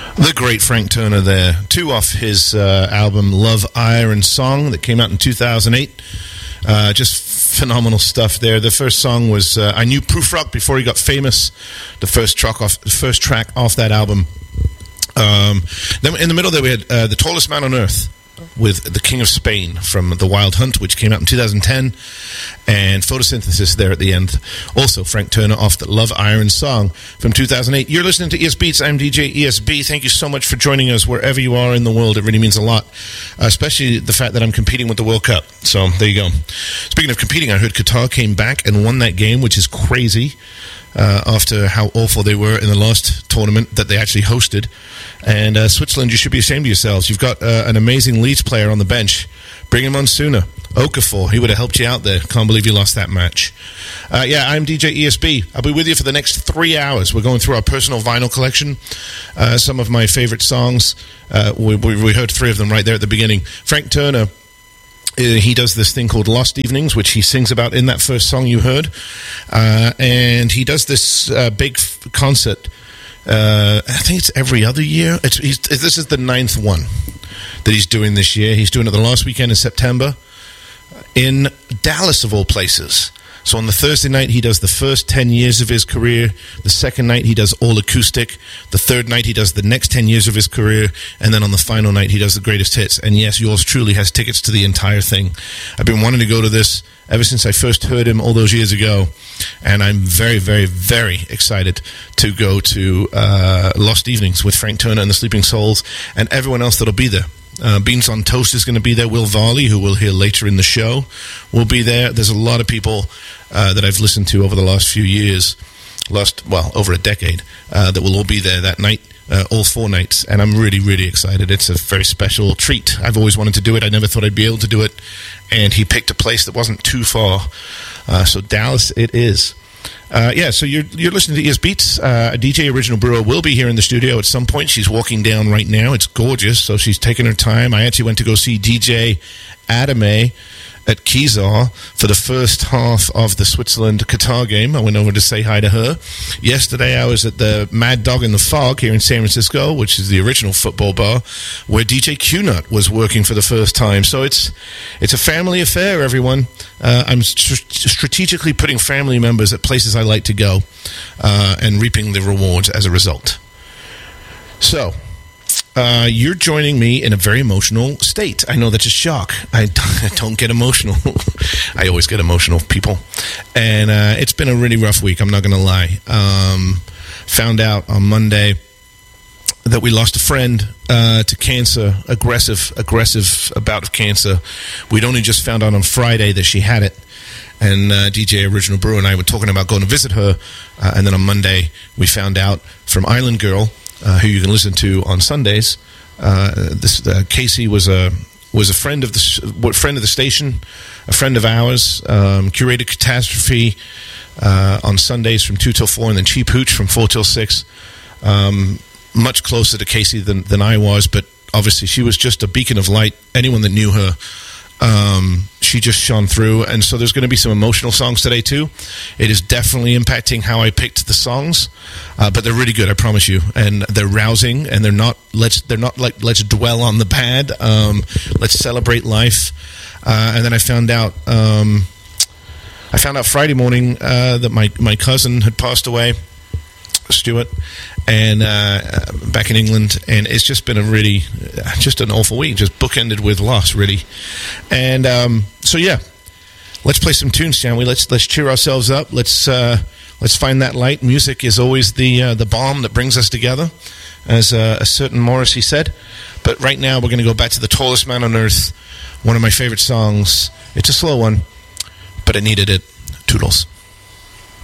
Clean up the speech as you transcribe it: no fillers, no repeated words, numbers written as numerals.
The great Frank Turner there. Two off his album Love, Iron Song that came out in 2008. Just phenomenal stuff there. The first song was I Knew Proof Rock before he got famous. The first track off that album. Then in the middle there we had The Tallest Man on Earth with The King of Spain from The Wild Hunt, which came out in 2010, and Photosynthesis there at the end. Also, Frank Turner off the Love Iron Song from 2008. You're listening to ES Beats. I'm DJ ESB. Thank you so much for joining us wherever you are in the world. It really means a lot, especially the fact that I'm competing with the World Cup. So, there you go. Speaking of competing, I heard Qatar came back and won that game, which is crazy. After how awful they were in the last tournament that they actually hosted. And Switzerland, you should be ashamed of yourselves. You've got an amazing Leeds player on the bench. Bring him on sooner. Okafor, he would have helped you out there. Can't believe you lost that match. I'm DJ ESB. I'll be with you for the next 3 hours. We're going through our personal vinyl collection. Some of my favorite songs. We heard three of them right there at the beginning. Frank Turner, he does this thing called Lost Evenings, which he sings about in that first song you heard. And he does this big concert. I think it's every other year. This is the 9th one that he's doing this year. He's doing it the last weekend in September in Dallas, of all places. So on the Thursday night, he does the first 10 years of his career. The second night, he does all acoustic. The third night, he does the next 10 years of his career. And then on the final night, he does the greatest hits. And yes, yours truly has tickets to the entire thing. I've been wanting to go to this ever since I first heard him all those years ago. And I'm very, very, very excited to go to Lost Evenings with Frank Turner and the Sleeping Souls and everyone else that'll be there. Beans on Toast is going to be there. Will Varley, who we'll hear later in the show, will be there. There's a lot of people that I've listened to over the last few years, over a decade, that will all be there that night, all 4 nights, and I'm really, really excited. It's a very special treat. I've always wanted to do it. I never thought I'd be able to do it, and he picked a place that wasn't too far. So Dallas it is. So you're listening to ES Beats. DJ Original Brewer will be here in the studio at some point. She's walking down right now. It's gorgeous, so she's taking her time. I actually went to go see DJ Adame at Kizar for the first half of the Switzerland-Qatar game. I went over to say hi to her. Yesterday, I was at the Mad Dog in the Fog here in San Francisco, which is the original football bar, where DJ Q-Nut was working for the first time. So it's a family affair, everyone. I'm strategically putting family members at places I like to go and reaping the rewards as a result. So you're joining me in a very emotional state. I know that's a shock. I don't get emotional. I always get emotional, people. And it's been a really rough week, I'm not going to lie. Found out on Monday that we lost a friend to cancer, aggressive bout of cancer. We'd only just found out on Friday that she had it. And DJ Original Brewer and I were talking about going to visit her. And then on Monday, we found out from Island Girl, who you can listen to on Sundays. Casey was a friend of the station, a friend of ours. Curated Catastrophe on Sundays from 2 till 4, and then Cheap Hooch from 4 till 6. Much closer to Casey than I was, but obviously she was just a beacon of light. Anyone that knew her, she just shone through. And so there's going to be some emotional songs today too. It is definitely impacting how I picked the songs, but they're really good, I promise you. And they're rousing, and they're not let's dwell on the bad. Let's celebrate life. And then I found out Friday morning that my cousin had passed away, Stuart, and back in England, and it's just been just an awful week, just bookended with loss, really. And let's play some tunes, shall we? Let's cheer ourselves up. Let's find that light. Music is always the balm that brings us together, as a certain Morrissey said. But right now, we're going to go back to The Tallest Man on Earth, one of my favorite songs. It's a slow one, but it needed it. Toodles.